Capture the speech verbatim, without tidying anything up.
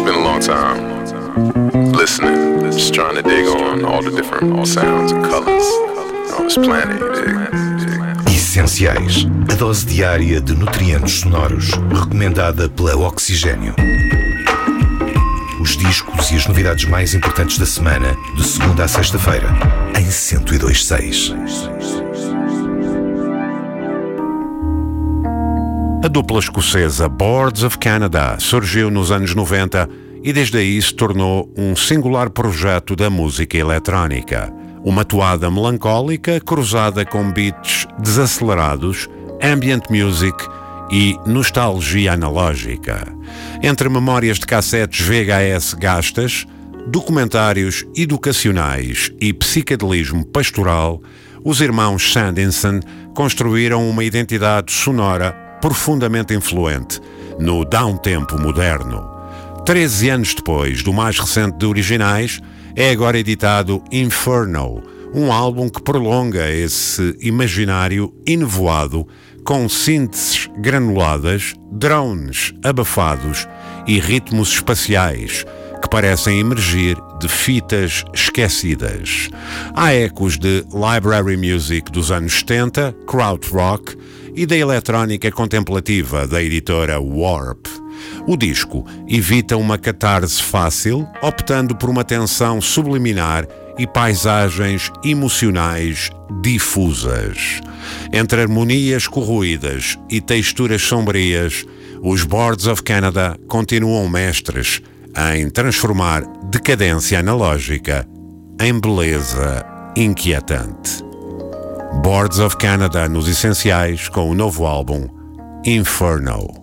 spent a long time listening, just trying to dig on all the different sounds and colors on this planet, you dig? Essenciais, a dose diária de nutrientes sonoros, recomendada pela Oxigênio. Os discos e as novidades mais importantes da semana, de segunda a sexta-feira, em cento e dois ponto seis. A dupla escocesa Boards of Canada surgiu nos anos noventa e desde aí se tornou um singular projeto da música eletrónica. Uma toada melancólica cruzada com beats desacelerados, ambient music e nostalgia analógica. Entre memórias de cassetes V H S gastas, documentários educacionais e psicadelismo pastoral, os irmãos Sandinson construíram uma identidade sonora profundamente influente no downtempo moderno. Treze anos depois do mais recente de originais, é agora editado Inferno, um álbum que prolonga esse imaginário enevoado com sínteses granuladas, drones abafados e ritmos espaciais que parecem emergir de fitas esquecidas. Há ecos de library music dos anos setenta, krautrock e da eletrónica contemplativa da editora Warp. O disco evita uma catarse fácil, optando por uma tensão subliminar e paisagens emocionais difusas. Entre harmonias corroídas e texturas sombrias, os Boards of Canada continuam mestres em transformar decadência analógica em beleza inquietante. Boards of Canada nos essenciais com o novo álbum Inferno.